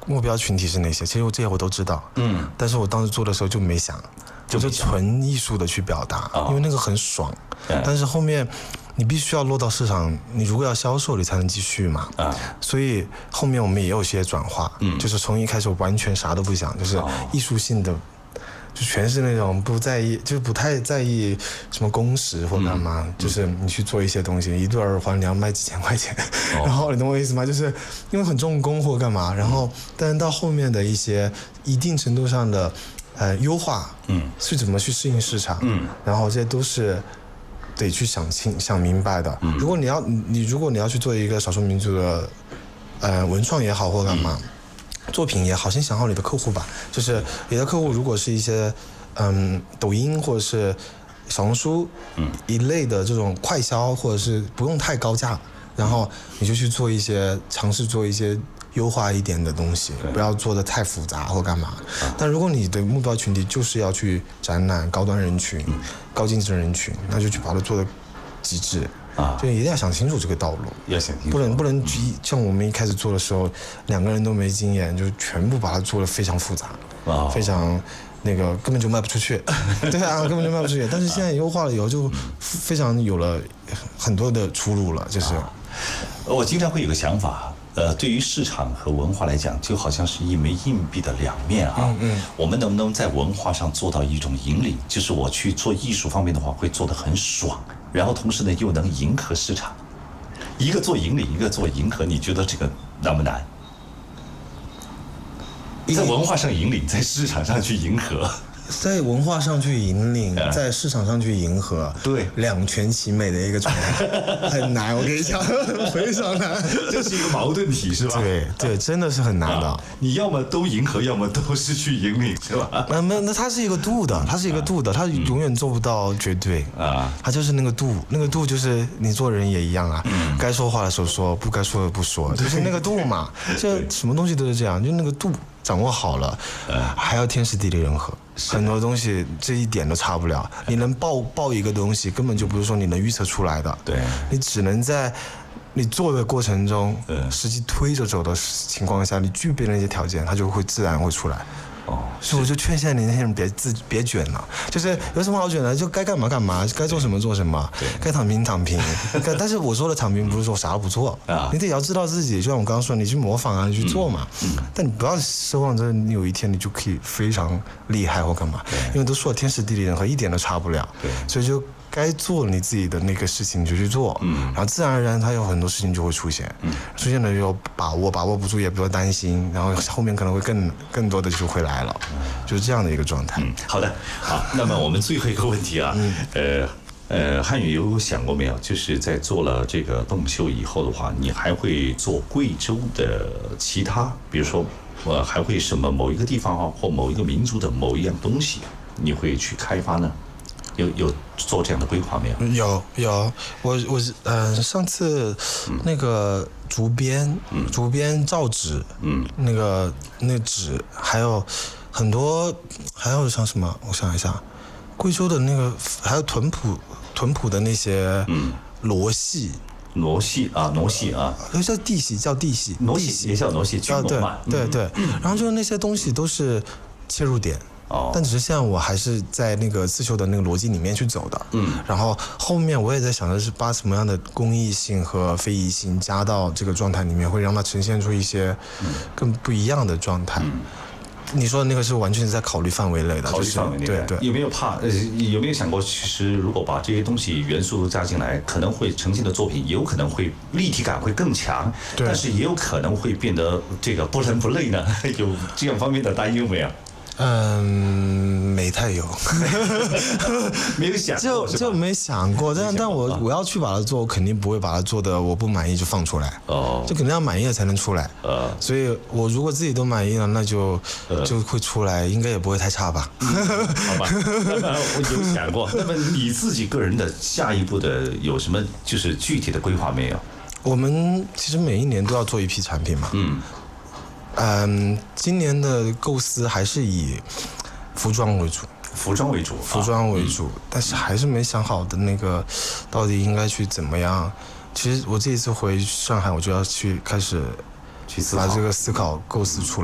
目标群体是哪些？其实这些我都知道，但是我当时做的时候就没想，就纯艺术的去表达，因为那个很爽。但是后面你必须要落到市场，你如果要销售，你才能继续嘛。所以后面我们也有些转化，就是从一开始我完全啥都不想，就是艺术性的。就全是那种不在意，就不太在意什么工时或干嘛，就是你去做一些东西，一对耳环你要卖几千块钱，然后你懂我意思吗？就是因为很重工或干嘛，然后但是到后面的一些一定程度上的优化，是怎么去适应市场，然后这些都是得去想明白的。如果你要去做一个少数民族的文创也好或干嘛。作品也好，先想好你的客户吧。就是你的客户如果是一些抖音或者是小红书一类的这种快销，或者是不用太高价，然后你就去尝试做一些优化一点的东西，不要做的太复杂或干嘛。但如果你的目标群体就是要去展览高端人群、高净值人群，那就去把它做的极致。就一定要想清楚这个道路， 要想清楚， 不能像我们一开始做的时候，两个人都没经验，就全部把它做得非常复杂，非常那个根本就卖不出去，对啊，根本就卖不出去。但是现在优化了以后，就非常有了很多的出路了，就是。 我经常会有个想法。对于市场和文化来讲，就好像是一枚硬币的两面啊。我们能不能在文化上做到一种引领？就是我去做艺术方面的话，会做得很爽，然后同时呢又能迎合市场。一个做引领，一个做迎合，你觉得这个难不难？在文化上引领，在市场上去迎合。 在文化上去引领，在市场上去迎合， 对， 两全其美的一个状态，很难。我跟你讲，非常难， 这是一个矛盾体，是吧？ 对，真的是很难的。 你要么都迎合，要么都是去引领，是吧？ 那它是一个度的，它永远做不到绝对啊。它就是那个度，就是你做人也一样啊，该说话的时候说，不该说的不说，就是那个度嘛。这什么东西都是这样，就那个度掌握好了，还要天时地利人和。很多东西这一点都差不了，你能报一个东西，根本就不是说你能预测出来的。 对， 你只能在你做的过程中，实际推着走的情况下，你具备了那些条件，它就会自然会出来。所以我就劝现在年轻人别卷了，就是有什么好卷的，就该干嘛干嘛，该做什么做什么，该躺平躺平。但是我说的躺平不是说啥都不做，你得要知道自己，就像我刚刚说，你去模仿啊，你去做嘛。但你不要奢望着你有一天你就可以非常厉害或干嘛，因为都说了天时地利人和，一点都差不了。所以就该做你自己的那个事情你就去做，然后自然而然它有很多事情就会出现，出现了就要把握不住也不要担心，然后后面可能会更多的就会来了，就是这样的一个状态。 好的，好，那么我们最后一个问题啊，汉语有想过没有？就是在做了这个动秀以后的话，你还会做贵州的其他，比如说还会什么某一个地方啊，或某一个民族的某一样东西，你会去开发呢？有做这样的规划没有？ 有，我上次那个竹编造纸，那纸还有很多，还有像什么？我想一下，贵州的那个还有屯埔的那些罗戏啊，叫地戏， 傩戏也叫傩戏， 对，然后就是那些东西都是切入点。但只是现在我还是在那个刺绣的那个逻辑里面去走的，然后后面我也在想的是把什么样的公益性和非遗性加到这个状态里面，会让它呈现出一些更不一样的状态。你说的那个是完全是在考虑范围内的， 考虑范围内的。对，有没有想过，其实如果把这些东西元素加进来，可能会呈现的作品有可能会立体感会更强，但是也有可能会变得这个不伦不类呢？有这样方面的担忧没有？ 没太有， 没有想过， 就没想过。但我要去把它做，我肯定不会把它做的我不满意就放出来。就肯定要满意了才能出来。所以我如果自己都满意了，那就会出来，应该也不会太差吧。 好吧，我有想过。那么你自己个人的下一步的有什么就是具体的规划没有？ 我们其实每一年都要做一批产品嘛。今年的构思还是以服装为主，但是还是没想好的那个到底应该去怎么样。其实我这一次回上海，我就要去开始把这个思考构思出来。